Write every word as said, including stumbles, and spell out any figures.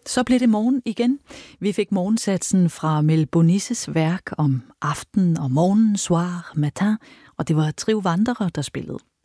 Så blev det morgen igen. Vi fik morgensatsen fra Mel Bonisses værk om aften og morgen, soir, matin, og det var Trio Wanderer, der spillede.